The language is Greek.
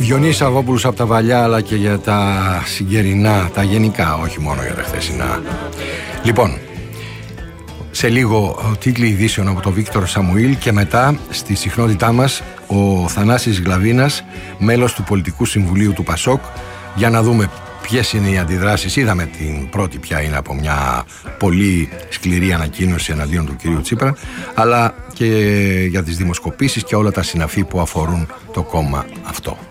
Διονύση Αγόπουλος από τα Βαλιά, αλλά και για τα συγκερινά, τα γενικά, όχι μόνο για τα χθεσινά. Λοιπόν, σε λίγο τίτλοι ειδήσεων από τον Βίκτορ Σαμουήλ και μετά στη συχνότητά μας ο Θανάσης Γλαβίνας, μέλος του Πολιτικού Συμβουλίου του ΠΑΣΟΚ, για να δούμε ποιες είναι οι αντιδράσεις. Είδαμε την πρώτη πια είναι από μια πολύ σκληρή ανακοίνωση εναντίον του κυρίου Τσίπρα, αλλά και για τις δημοσκοπήσεις και όλα τα συναφή που αφορούν το κόμμα αυτό.